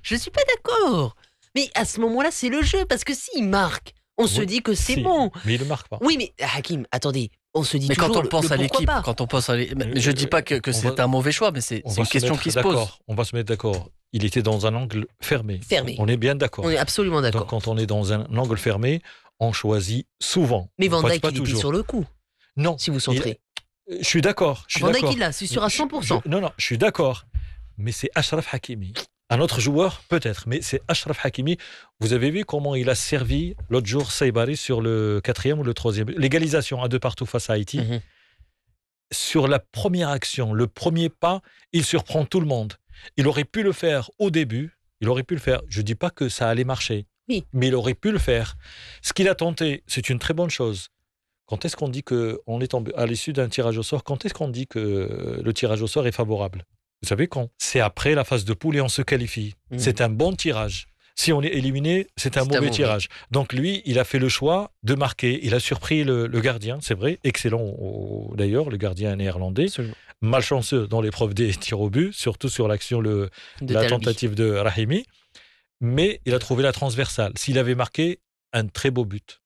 Je suis pas d'accord. Mais à ce moment-là, c'est le jeu. Parce que s'il marque, on se dit que c'est si, bon. Mais il ne marque pas. Oui, mais Hakim, attendez. On se dit Mais toujours quand on pense à l'équipe, pas. quand on pense à mais je dis pas que c'est un mauvais choix, mais c'est une question qui se pose. On va se mettre d'accord. Il était dans un angle fermé. On est bien d'accord. On est absolument d'accord. Donc quand on est dans un angle fermé, on choisit souvent. Mais Van Dijk, il était sur le coup. Non. Si vous centrez. Je suis d'accord. Van Dijk, il l'a, c'est sûr à 100%. Non, je suis d'accord. Mais c'est Achraf Hakimi. Un autre joueur, peut-être, mais c'est Achraf Hakimi. Vous avez vu comment il a servi l'autre jour Saibari sur le 4e ou le 3e. L'égalisation à 2 partout face à Haïti. Sur la première action, le premier pas, il surprend tout le monde. Il aurait pu le faire au début. Je ne dis pas que ça allait marcher. Oui. Mais il aurait pu le faire. Ce qu'il a tenté, c'est une très bonne chose. Quand est-ce qu'on dit qu'on est à l'issue d'un tirage au sort? Quand est-ce qu'on dit que le tirage au sort est favorable? Vous savez quand? C'est après la phase de poule et on se qualifie. C'est un bon tirage. Si on est éliminé, c'est un mauvais tirage. Donc lui, il a fait le choix de marquer. Il a surpris le gardien, c'est vrai. Excellent d'ailleurs, le gardien néerlandais. Absolument. Malchanceux dans l'épreuve des tirs au but, surtout sur l'action, la tentative de Rahimi. Mais il a trouvé la transversale. S'il avait marqué un très beau but.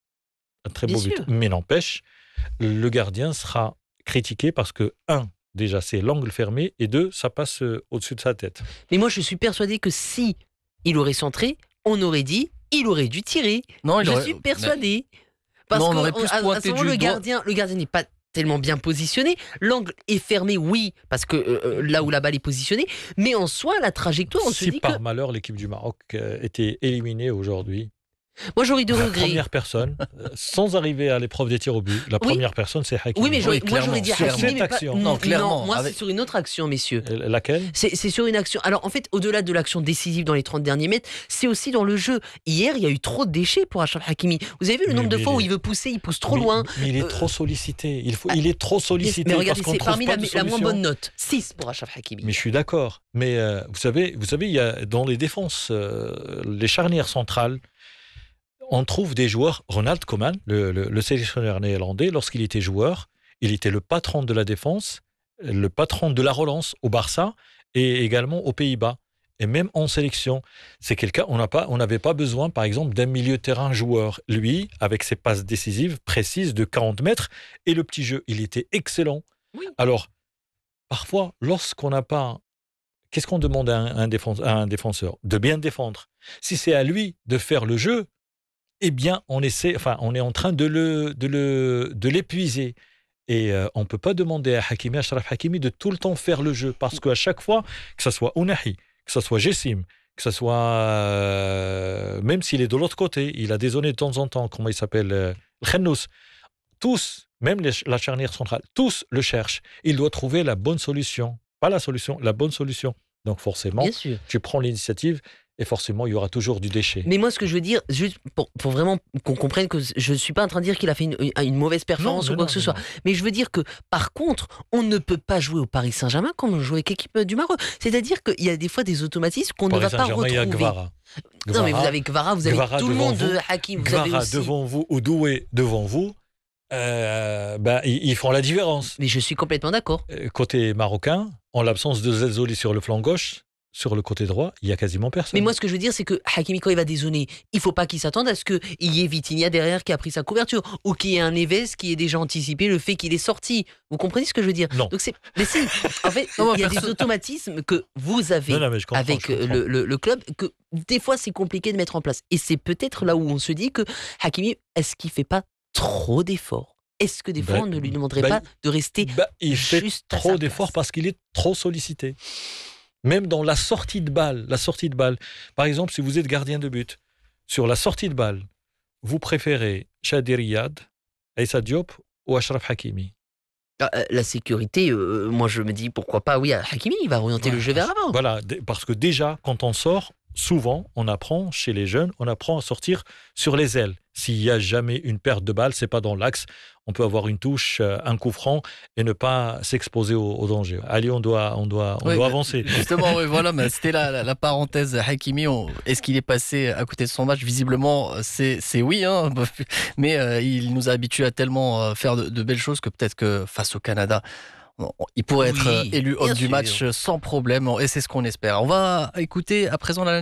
Mais n'empêche, le gardien sera critiqué parce que, déjà, c'est l'angle fermé, et 2, ça passe au-dessus de sa tête. Mais moi, je suis persuadé que si il aurait centré, on aurait dit, il aurait dû tirer. Je suis persuadé. Parce que à ce moment, le gardien n'est pas tellement bien positionné. L'angle est fermé, oui, parce que là où la balle est positionnée. Mais en soi, la trajectoire, on se dit que... Si par malheur, l'équipe du Maroc était éliminée aujourd'hui, moi, j'aurais de regrets. La première personne, sans arriver à l'épreuve des tirs au but, première personne, c'est Hakimi. Oui, mais moi, j'aurais dit Hakimi. Sur cette action. Non, clairement. Moi, c'est sur une autre action, messieurs. Laquelle? C'est sur une action. Alors, en fait, au-delà de l'action décisive dans les 30 derniers mètres, c'est aussi dans le jeu. Hier, il y a eu trop de déchets pour Achraf Hakimi. Vous avez vu le nombre de fois où il veut pousser, il pousse trop loin. Mais il est trop sollicité. Il est trop sollicité. Mais regardez, c'est parmi la moins bonne note. 6 pour Achraf Hakimi. Mais je suis d'accord. Mais vous savez, il y a dans les défenses, les charnières centrales, on trouve des joueurs. Ronald Koeman, le sélectionneur néerlandais, lorsqu'il était joueur, il était le patron de la défense, le patron de la relance au Barça et également aux Pays-Bas. Et même en sélection, c'est quelqu'un, on n'avait pas besoin, par exemple, d'un milieu de terrain joueur. Lui, avec ses passes décisives, précises, de 40 mètres, et le petit jeu, il était excellent. Oui. Alors, parfois, lorsqu'on n'a pas... Qu'est-ce qu'on demande à un défenseur? De bien défendre. Si c'est à lui de faire le jeu, eh bien, on est en train de l'épuiser. Et on ne peut pas demander à Achraf Hakimi de tout le temps faire le jeu. Parce qu'à chaque fois, que ce soit Ounahi, que ce soit Jessim, que ce soit... même s'il est de l'autre côté, il a dézonné de temps en temps, comment il s'appelle, Khennous. Tous, même la charnière centrale, tous le cherchent. Il doit trouver la bonne solution. Pas la solution, la bonne solution. Donc forcément, tu prends l'initiative... Et forcément, il y aura toujours du déchet. Mais moi, ce que je veux dire, juste pour vraiment qu'on comprenne que je ne suis pas en train de dire qu'il a fait une mauvaise performance ou quoi que ce soit. Mais je veux dire que, par contre, on ne peut pas jouer au Paris Saint-Germain comme on joue avec l'équipe du Maroc. C'est-à-dire qu'il y a des fois des automatismes qu'on ne va pas retrouver. Il y a Gvara. Non, mais vous avez Gvara, vous avez tout le monde de Hakim. Gvara devant vous ou Doué devant vous. Ils font la différence. Mais je suis complètement d'accord. Côté marocain, en l'absence de Zelzoli sur le flanc gauche, sur le côté droit, il y a quasiment personne. Mais moi, ce que je veux dire, c'est que Hakimi, quand il va dézonner, il faut pas qu'il s'attende à ce qu'il y ait Vitinha derrière qui a pris sa couverture, ou qu'il y ait un Neves qui ait déjà anticipé le fait qu'il est sorti. Vous comprenez ce que je veux dire? Non. Donc mais si, en fait, il y a des automatismes que vous avez avec le club, que des fois, c'est compliqué de mettre en place. Et c'est peut-être là où on se dit que Hakimi, est-ce qu'il fait pas trop d'efforts? Est-ce que des fois, on ne lui demanderait pas de rester il fait trop d'efforts parce qu'il est trop sollicité. Même dans la sortie de balle, par exemple, si vous êtes gardien de but, sur la sortie de balle, vous préférez Chadi Riyad, Aïssa Diop ou Achraf Hakimi? La sécurité, moi je me dis pourquoi pas, oui, Hakimi, il va orienter le jeu vers l'avant. Voilà, parce que déjà, quand on sort, souvent, on apprend, chez les jeunes, on apprend à sortir sur les ailes. S'il n'y a jamais une perte de balle, c'est pas dans l'axe. On peut avoir une touche, un coup franc et ne pas s'exposer au danger. Allez, on doit avancer. Justement, oui, voilà, mais c'était la parenthèse. Hakimi, est-ce qu'il est passé à côté de son match? Visiblement, c'est oui, hein, mais il nous a habitués à tellement faire de belles choses que peut-être que face au Canada, il pourrait être élu homme du match sans problème, et c'est ce qu'on espère. On va écouter à présent la